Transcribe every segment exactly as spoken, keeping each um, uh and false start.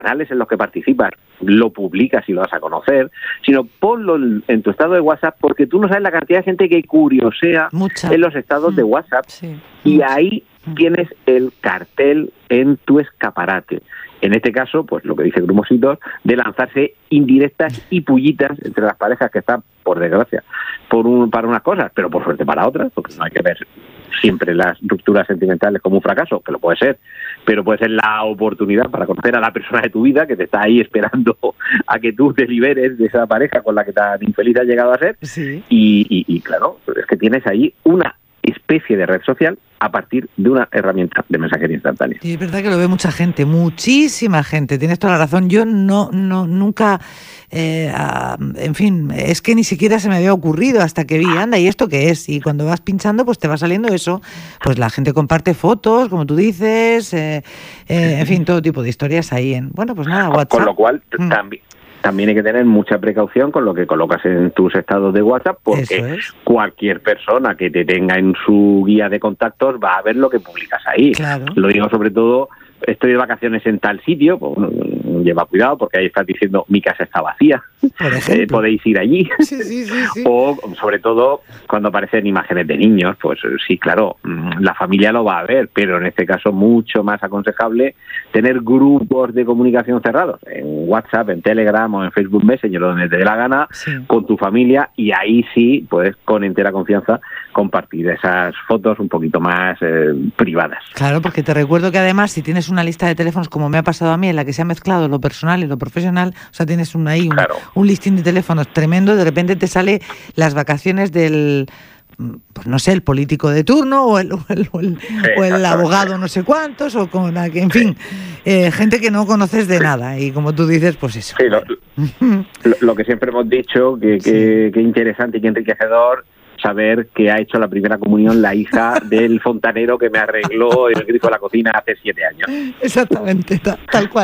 canales en los que participas lo publicas y lo vas a conocer, sino ponlo en tu estado de WhatsApp, porque tú no sabes la cantidad de gente que curiosea Mucha. en los estados mm. de WhatsApp, sí. y Mucha. ahí mm. tienes el cartel en tu escaparate. En este caso, pues lo que dice Grumositos, de lanzarse indirectas y pullitas entre las parejas que están, por desgracia, por un, para unas cosas, pero por suerte para otras, porque no hay que ver siempre las rupturas sentimentales como un fracaso, que lo puede ser, pero puede ser la oportunidad para conocer a la persona de tu vida que te está ahí esperando a que tú te liberes de esa pareja con la que tan infeliz has llegado a ser. Sí. Y, y, y claro, es que tienes ahí una especie de red social a partir de una herramienta de mensajería instantánea. Y es verdad que lo ve mucha gente, muchísima gente, tienes toda la razón. Yo no, no nunca, eh, a, en fin, es que ni siquiera se me había ocurrido hasta que vi, anda, ¿y esto qué es? Y cuando vas pinchando, pues te va saliendo eso, pues la gente comparte fotos, como tú dices, eh, eh, en fin, todo tipo de historias ahí en, bueno, pues nada, WhatsApp. Con lo cual, mm. también... También hay que tener mucha precaución con lo que colocas en tus estados de WhatsApp, porque es. cualquier persona que te tenga en su guía de contactos va a ver lo que publicas ahí. Claro. Lo digo sobre todo, estoy de vacaciones en tal sitio, pues, lleva cuidado porque ahí estás diciendo mi casa está vacía, eh, podéis ir allí. Sí, sí, sí, sí. O sobre todo cuando aparecen imágenes de niños, pues sí, claro, la familia lo va a ver, pero en este caso mucho más aconsejable tener grupos de comunicación cerrados, en WhatsApp, en Telegram o en Facebook Messenger, donde te dé la gana, sí. con tu familia, y ahí sí puedes con entera confianza compartir esas fotos un poquito más eh, privadas. Claro, porque te recuerdo que además si tienes una lista de teléfonos como me ha pasado a mí, en la que se ha mezclado lo personal y lo profesional, o sea, tienes un, ahí un, claro. un listín de teléfonos tremendo, de repente te sale las vacaciones del... pues no sé, el político de turno o el, o el, o el, o el abogado no sé cuántos, o con, en fin, eh, gente que no conoces de sí. nada, y como tú dices, pues eso. Sí, lo, lo, lo que siempre hemos dicho, que, que, sí. que interesante y que enriquecedor saber que ha hecho la primera comunión la hija del fontanero que me arregló el grifo de la cocina hace siete años. Exactamente, tal, tal cual.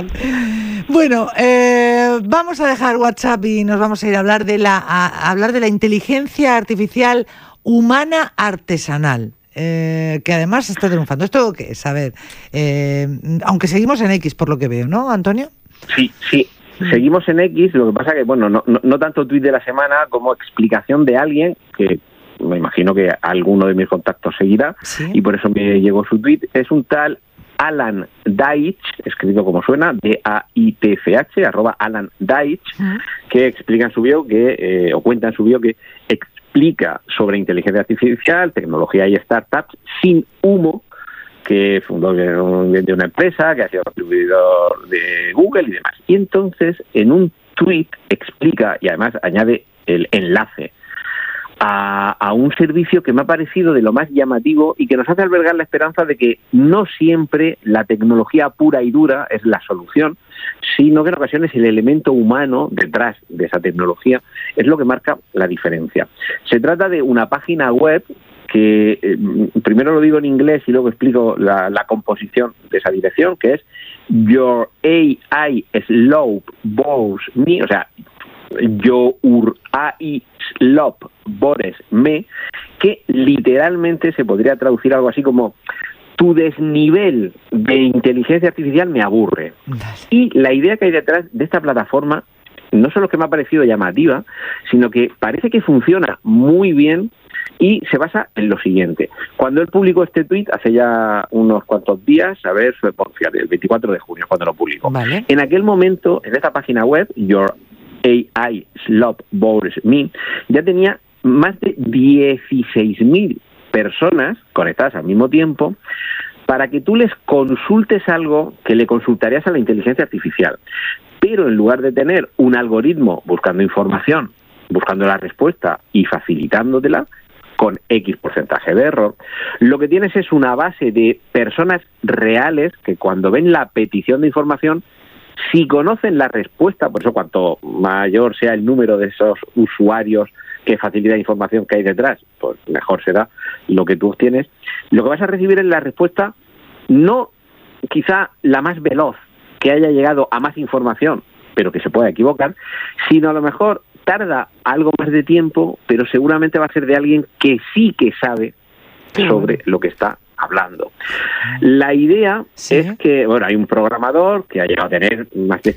Bueno, eh, vamos a dejar WhatsApp y nos vamos a ir a hablar de la, a, a hablar de la inteligencia artificial humana artesanal, eh, que además está triunfando. ¿Esto qué es? A ver, eh, aunque seguimos en X por lo que veo, ¿no, Antonio? Sí, sí. Seguimos en X, lo que pasa que, bueno, no, no, no tanto tuit de la semana como explicación de alguien que me imagino que alguno de mis contactos seguirá, ¿sí? y por eso me llegó su tuit. Es un tal Alan Deitch, escrito como suena, D A I T C H, arroba Alan Deitch, uh-huh. que explica en su bio que, eh, o cuenta en su bio que explica sobre inteligencia artificial, tecnología y startups sin humo, que fundó de una empresa, que ha sido contribuidor de Google y demás. Y entonces, en un tuit explica, y además añade el enlace a, a un servicio que me ha parecido de lo más llamativo y que nos hace albergar la esperanza de que no siempre la tecnología pura y dura es la solución, sino que en ocasiones el elemento humano detrás de esa tecnología es lo que marca la diferencia. Se trata de una página web que eh, primero lo digo en inglés y luego explico la, la composición de esa dirección, que es Your A I Slope Bores Me, o sea, Your A I Slope Bores Me, que literalmente se podría traducir algo así como tu desnivel de inteligencia artificial me aburre. Y la idea que hay detrás de esta plataforma no solo que me ha parecido llamativa, sino que parece que funciona muy bien. Y se basa en lo siguiente. Cuando él publicó este tuit, hace ya unos cuantos días, a ver, fíjate, el veinticuatro de junio, cuando lo publicó. Vale. En aquel momento, en esta página web, Your A I Slope Bores Me, ya tenía más de dieciséis mil personas conectadas al mismo tiempo para que tú les consultes algo que le consultarías a la inteligencia artificial. Pero en lugar de tener un algoritmo buscando información, buscando la respuesta y facilitándotela, con X porcentaje de error, lo que tienes es una base de personas reales que cuando ven la petición de información, si conocen la respuesta, por eso cuanto mayor sea el número de esos usuarios que facilita información que hay detrás, pues mejor será lo que tú obtienes, lo que vas a recibir es la respuesta no quizá la más veloz, que haya llegado a más información, pero que se pueda equivocar, sino a lo mejor tarda algo más de tiempo, pero seguramente va a ser de alguien que sí que sabe sobre lo que está hablando. La idea ¿Sí? es que, bueno, hay un programador que ha llegado a tener más de